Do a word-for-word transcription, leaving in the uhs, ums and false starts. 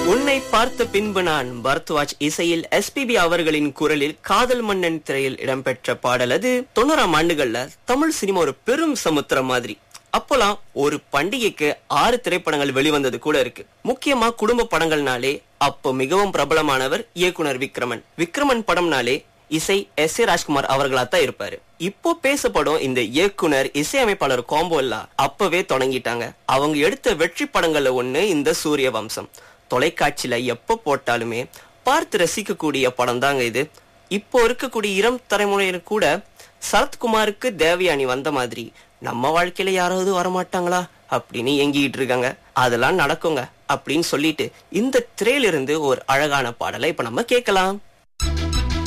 உன்னை பார்த்த பின்பு நான் பரத்வாஜ் இசையில் எஸ்பிபி அவர்களின் குரலில் காதல் மன்னன் திரையில் இடம்பெற்ற பாடல். அது தொண்ணூறாம் ஆண்டுகள்ல தமிழ் சினிமா ஒரு பெரும் சமுத்திரம் மாதிரி. அப்போலாம் ஒரு பண்டிகைக்கு ஆறு திரைப்படங்கள் வெளிவந்தது கூட இருக்கு. முக்கியமா குடும்ப படங்கள்னாலே அப்போ மிகவும் பிரபலமானவர் இயக்குனர் விக்ரமன். விக்ரமன் படம்னாலே இசை எஸ் ஏ ராஜ்குமார் அவர்களா தான் இருப்பாரு. இப்போ பேசப்படும் இந்த இயக்குனர் இசையமைப்பாளர் காம்போ எல்லாம் அப்பவே தொடங்கிட்டாங்க. அவங்க எடுத்த வெற்றி படங்கள்ல ஒண்ணு இந்த சூரிய வம்சம். தொலைக்காட்சியில எப்ப போட்டாலுமே பார்த்து ரசிக்கக்கூடிய படம் தாங்க இது. இப்போ இருக்கக்கூடிய இளம் தலைமுறையினர் கூட சரத்குமாருக்கு தேவயானி வந்த மாதிரி நம்ம வாழ்க்கையில யாராவது வரமாட்டாங்களா அப்படின்னு எங்கிட்டு இருக்காங்க. அதெல்லாம் நடக்குங்க அப்படின்னு சொல்லிட்டு இந்த திரையிலிருந்து ஒரு அழகான பாடலை இப்ப நம்ம கேட்கலாம்.